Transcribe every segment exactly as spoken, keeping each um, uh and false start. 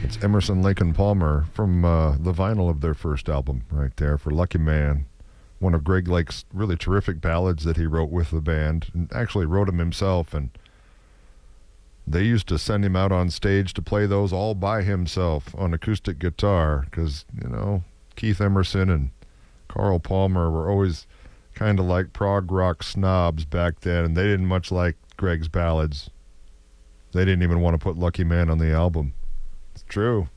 It's Emerson, Lake and Palmer from uh, the vinyl of their first album right there for Lucky Man. One of Greg Lake's really terrific ballads that he wrote with the band, and actually wrote them himself, and they used to send him out on stage to play those all by himself on acoustic guitar because, you know, Keith Emerson and Carl Palmer were always kind of like prog rock snobs back then, and they didn't much like Greg's ballads. They didn't even want to put Lucky Man on the album. It's true.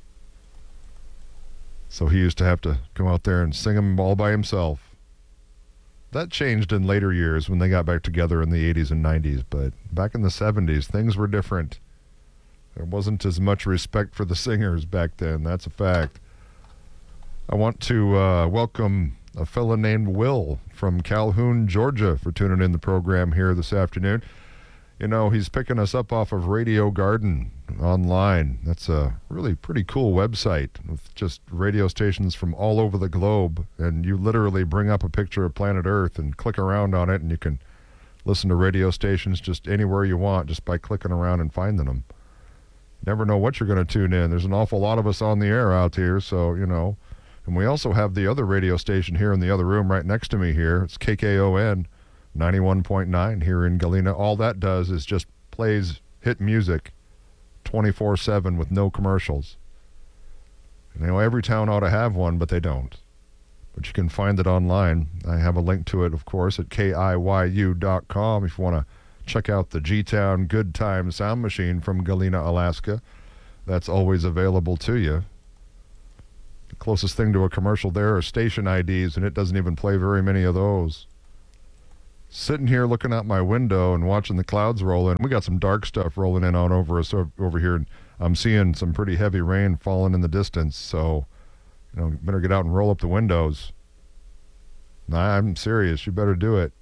So he used to have to come out there and sing them all by himself. That changed in later years when they got back together in the eighties and nineties, but back in the seventies, things were different. There wasn't as much respect for the singers back then. That's a fact. I want to uh, welcome a fella named Will from Calhoun, Georgia, for tuning in the program here this afternoon. You know, he's picking us up off of Radio Garden online. That's a really pretty cool website with just radio stations from all over the globe. And you literally bring up a picture of planet Earth and click around on it, and you can listen to radio stations just anywhere you want just by clicking around and finding them. Never know what you're going to tune in. There's an awful lot of us on the air out here, so, you know. And we also have the other radio station here in the other room right next to me here. It's K K O N ninety-one point nine here in Galena. All that does is just plays hit music twenty-four seven with no commercials. You know, every town ought to have one, but they don't. But you can find it online. I have a link to it, of course, at K I Y U dot com if you want to check out the G-Town Good Time Sound Machine from Galena, Alaska. That's always available to you. The closest thing to a commercial there are station I Ds, and it doesn't even play very many of those. Sitting here looking out my window and watching the clouds roll in. We got some dark stuff rolling in on over us over here. And I'm seeing some pretty heavy rain falling in the distance. So, you know, better get out and roll up the windows. Nah, I'm serious. You better do it.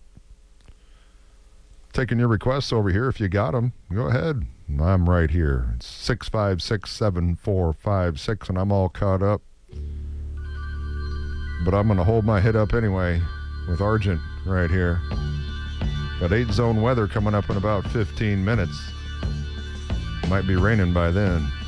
Taking your requests over here. If you got them, go ahead. I'm right here. It's six five six, seven four five six, and I'm all caught up. But I'm going to hold my head up anyway with Argent right here. Got eight-zone weather coming up in about fifteen minutes. Might be raining by then.